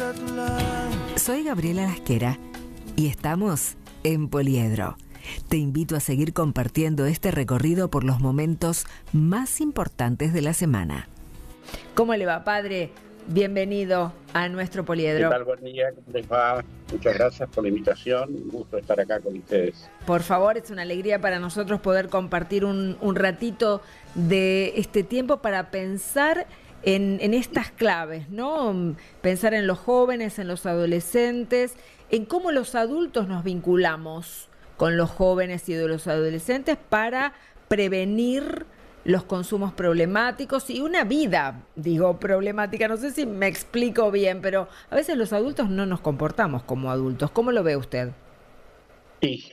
Soy Gabriela Lasquera y estamos en Poliedro. Te invito a seguir compartiendo este recorrido por los momentos más importantes de la semana. ¿Cómo le va, padre? Bienvenido a nuestro Poliedro. ¿Qué tal? Buen día, ¿cómo les va? Muchas gracias por la invitación, un gusto estar acá con ustedes. Por favor, es una alegría para nosotros poder compartir un ratito de este tiempo para pensar en estas claves, ¿no? Pensar en los jóvenes, en los adolescentes, en cómo los adultos nos vinculamos con los jóvenes y de los adolescentes para prevenir los consumos problemáticos y una vida, digo, problemática. No sé si me explico bien, pero a veces los adultos no nos comportamos como adultos. ¿Cómo lo ve usted? Sí,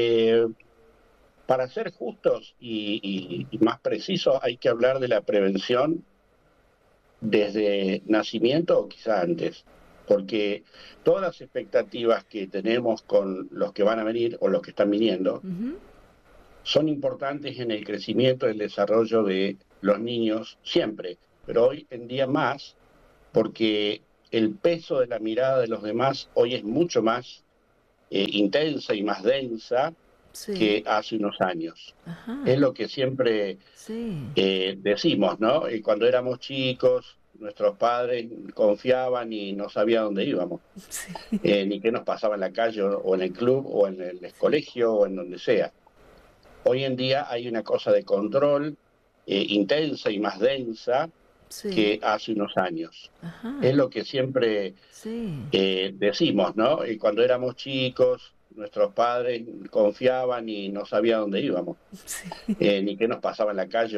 para ser justos y más precisos hay que hablar de la prevención desde nacimiento o quizá antes, porque todas las expectativas que tenemos con los que van a venir o los que están viniendo son importantes en el crecimiento y el desarrollo de los niños siempre, pero hoy en día más, porque el peso de la mirada de los demás hoy es mucho más intensa y más densa que hace unos años. Ajá. Es lo que siempre decimos, ¿no? Y cuando éramos chicos, nuestros padres confiaban y no sabían dónde íbamos, ni qué nos pasaba en la calle o en el club o en el colegio o en donde sea. Hoy en día hay una cosa de control intensa y más densa que hace unos años. Ajá. Es lo que siempre decimos, ¿no? Y cuando éramos chicos, nuestros padres confiaban y no sabían dónde íbamos, ni qué nos pasaba en la calle